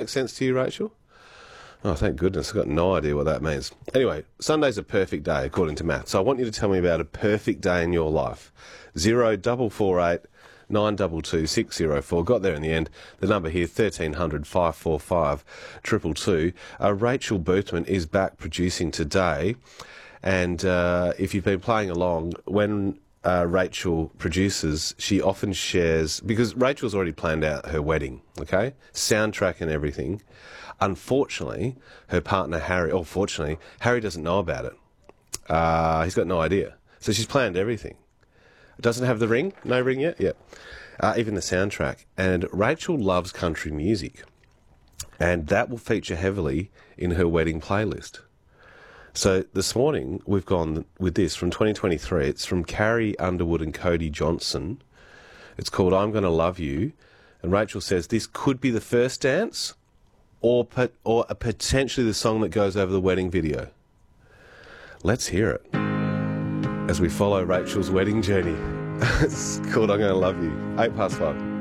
make sense to you, Rachel? Oh, thank goodness. I've got no idea what that means. Anyway, Sunday's a perfect day, according to math. So I want you to tell me about a perfect day in your life. 0448 922 604. Got there in the end. The number here, 1300 545 222. Rachel Boothman is back producing today. And if you've been playing along, when Rachel produces, she often shares, because Rachel's already planned out her wedding, okay? Soundtrack and everything. Unfortunately, her partner Harry, or fortunately, Harry doesn't know about it. He's got no idea. So she's planned everything. Doesn't have the ring? No ring yet? Yep. Even the soundtrack. And Rachel loves country music. And that will feature heavily in her wedding playlist. So this morning, we've gone with this from 2023. It's from Carrie Underwood and Cody Johnson. It's called I'm Gonna Love You. And Rachel says this could be the first dance or potentially the song that goes over the wedding video. Let's hear it as we follow Rachel's wedding journey. It's called I'm Gonna Love You. 5:08.